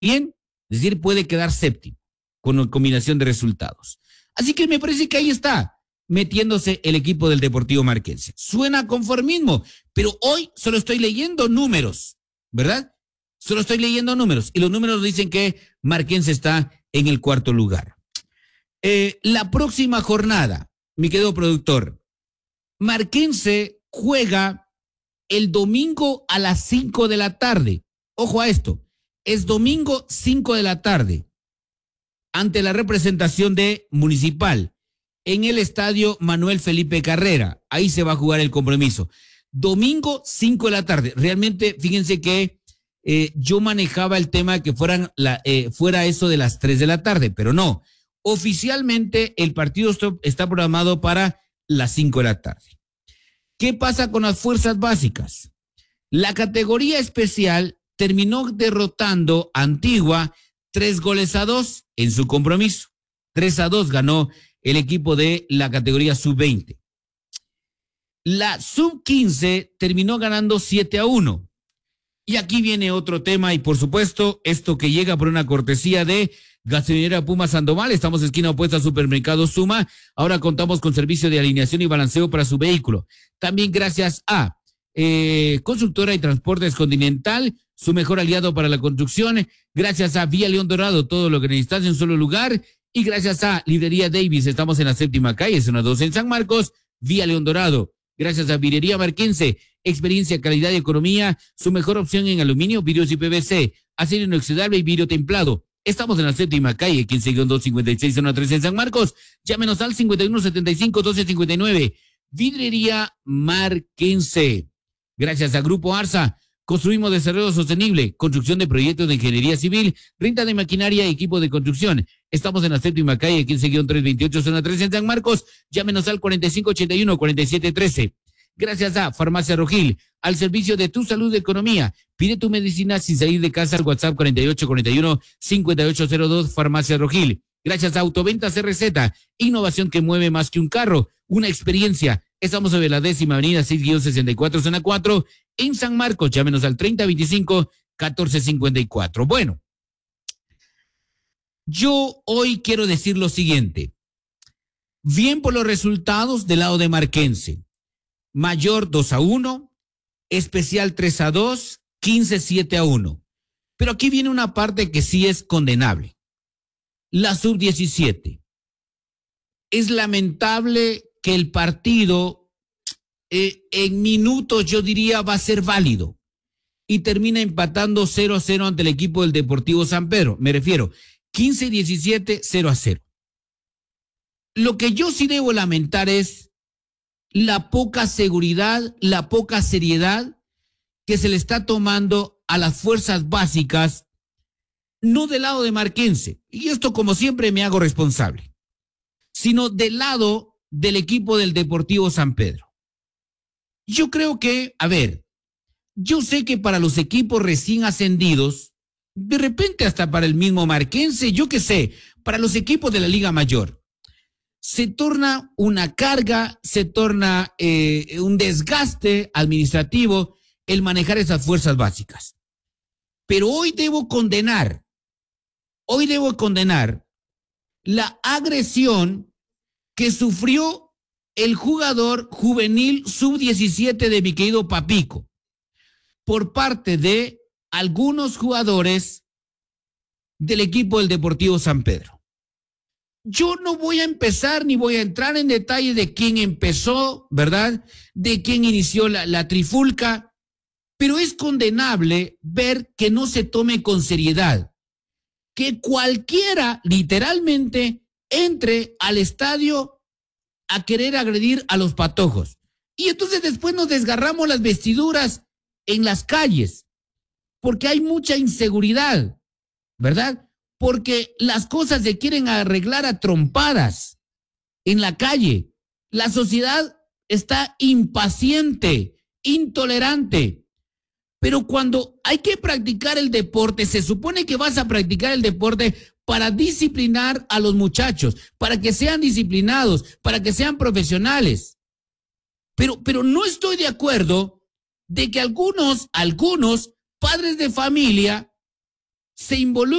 bien, es decir, puede quedar séptimo con una combinación de resultados. Así que me parece que ahí está metiéndose el equipo del Deportivo Marquense. Suena conformismo, pero hoy solo estoy leyendo números, ¿verdad? Solo estoy leyendo números y los números dicen que Marquense está en el cuarto lugar. La próxima jornada, mi querido productor, Marquense juega el domingo a las 5 de la tarde. Ojo a esto, es domingo 5 de la tarde ante la representación de Municipal en el estadio Manuel Felipe Carrera. Ahí se va a jugar el compromiso. Domingo 5 de la tarde. Realmente, fíjense que yo manejaba el tema que fuera eso de las 3 de la tarde, pero no. Oficialmente el partido está programado para las 5 de la tarde. ¿Qué pasa con las fuerzas básicas? La categoría especial terminó derrotando a Antigua 3-2 en su compromiso. 3-2 ganó el equipo de la categoría sub-20. La sub-15 terminó ganando 7-1. Y aquí viene otro tema y por supuesto esto que llega por una cortesía de Gasolinera Puma Sandoval. Estamos esquina opuesta al Supermercado Suma. Ahora contamos con servicio de alineación y balanceo para su vehículo. También gracias a Constructora y Transportes Continental, su mejor aliado para la construcción. Gracias a Vía León Dorado, todo lo que necesitas en un solo lugar. Y gracias a Librería Davis, estamos en la 7ª calle, zona 2 en San Marcos, Vía León Dorado. Gracias a Vidrería Marquense, experiencia, calidad y economía, su mejor opción en aluminio, vidrios y PVC, acero inoxidable y vidrio templado. Estamos en la 7ª calle, 15-256, zona 3 en San Marcos. Llámenos al 5175-1259. Vidrería Marquense. Gracias a Grupo Arsa, construimos desarrollo sostenible, construcción de proyectos de ingeniería civil, renta de maquinaria y equipo de construcción. Estamos en la 7ª calle, 15-328, zona 3 en San Marcos. Llámenos al 4581-4713. Gracias a Farmacia Rogil, al servicio de tu salud y economía. Pide tu medicina sin salir de casa al WhatsApp 4841-5802, Farmacia Rogil. Gracias a Autoventas RZ, innovación que mueve más que un carro, una experiencia. Estamos sobre la 10ª avenida 6-64, zona 4, en San Marcos. Llámenos al 3025-1454. Bueno, yo hoy quiero decir lo siguiente. Bien por los resultados del lado de Marquense. Mayor 2-1, especial 3-2, 15-7-1. Pero aquí viene una parte que sí es condenable. La sub-17. Es lamentable que el partido en minutos, yo diría, va a ser válido y termina empatando 0-0 ante el equipo del Deportivo San Pedro. Me refiero, 15-17, 0-0. Lo que yo sí debo lamentar es la poca seguridad, la poca seriedad que se le está tomando a las fuerzas básicas, no del lado de Marquense, y esto como siempre me hago responsable, sino del lado del equipo del Deportivo San Pedro. Yo creo que, yo sé que para los equipos recién ascendidos, de repente hasta para el mismo Marquense, yo qué sé, para los equipos de la Liga Mayor, se torna una carga, se torna un desgaste administrativo el manejar esas fuerzas básicas. Pero hoy debo condenar la agresión que sufrió el jugador juvenil sub-17 de mi querido Papico por parte de algunos jugadores del equipo del Deportivo San Pedro. Yo no voy a empezar ni voy a entrar en detalle de quién empezó, ¿verdad? De quién inició la trifulca, pero es condenable ver que no se tome con seriedad, que cualquiera literalmente entre al estadio a querer agredir a los patojos. Y entonces después nos desgarramos las vestiduras en las calles, porque hay mucha inseguridad, ¿verdad? Porque las cosas se quieren arreglar a trompadas en la calle. La sociedad está impaciente, intolerante. Pero cuando hay que practicar el deporte, se supone que vas a practicar el deporte para disciplinar a los muchachos, para que sean disciplinados, para que sean profesionales. Pero no estoy de acuerdo de que algunos padres de familia se involucra